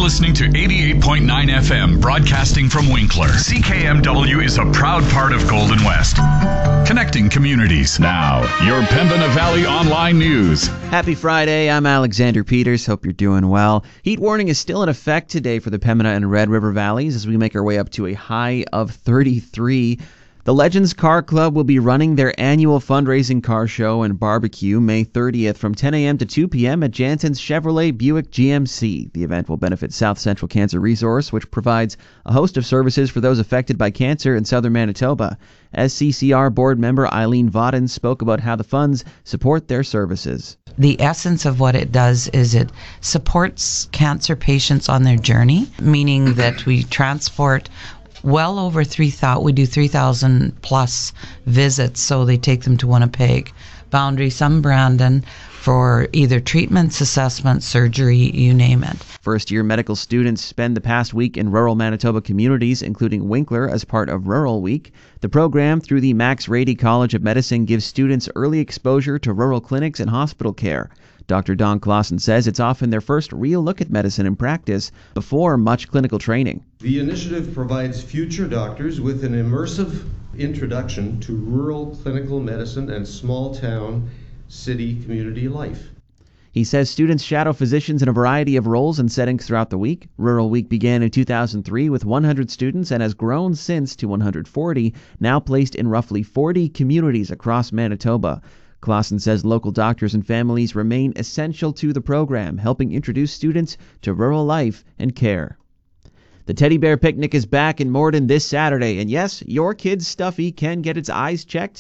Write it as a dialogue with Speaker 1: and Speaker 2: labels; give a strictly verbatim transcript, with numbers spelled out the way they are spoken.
Speaker 1: listening to eighty-eight point nine F M, broadcasting from Winkler. C K M W is a proud part of Golden West, connecting communities. Now, your Pembina Valley Online News.
Speaker 2: Happy Friday. I'm Alexander Peters. Hope you're doing well. Heat warning is still in effect today for the Pembina and Red River Valleys as we make our way up to a high of thirty-three. The Legends Car Club will be running their annual fundraising car show and barbecue May thirtieth from ten a.m. to two p.m. at Jansen's Chevrolet Buick G M C. The event will benefit South Central Cancer Resource, which provides a host of services for those affected by cancer in southern Manitoba. S C C R board member Eileen Vodden spoke about how the funds support their services.
Speaker 3: The essence of what it does is it supports cancer patients on their journey, meaning that we transport well over three thousand, we do three thousand plus visits, so they take them to Winnipeg, Boundary, some Brandon, for either treatments, assessments, surgery, you name it.
Speaker 2: First-year medical students spend the past week in rural Manitoba communities, including Winkler, as part of Rural Week. The program, through the Max Rady College of Medicine, gives students early exposure to rural clinics and hospital care. Doctor Don Clausen says it's often their first real look at medicine in practice before much clinical training.
Speaker 4: The initiative provides future doctors with an immersive introduction to rural clinical medicine and small-town city community life.
Speaker 2: He says students shadow physicians in a variety of roles and settings throughout the week. Rural Week began in two thousand three with one hundred students and has grown since to one hundred forty, now placed in roughly forty communities across Manitoba. Clausen says local doctors and families remain essential to the program, helping introduce students to rural life and care. The Teddy Bear Picnic is back in Morden this Saturday, and yes, your kid's stuffy can get its eyes checked